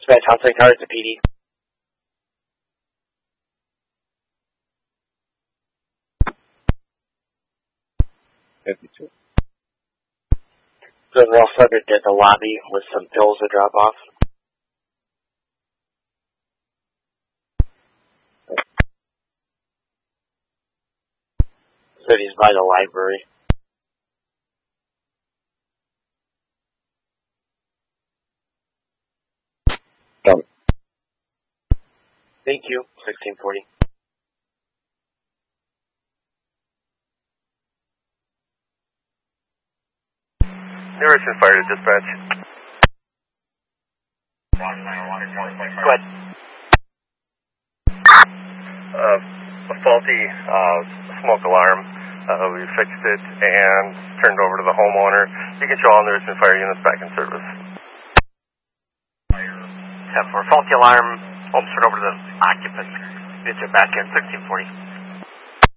Dispatch, Hudson Cars to PD. 52. The Ross Leggett at the lobby with some pills to drop off. Said he's by the library. Done. Thank you. 1640. Nearest fire to dispatch. Go ahead. A faulty smoke alarm. We fixed it and turned over to the homeowner. You can show all nearest fire units back in service. 10-4, faulty alarm. Homes turned over to the occupant. Units are back in 1640.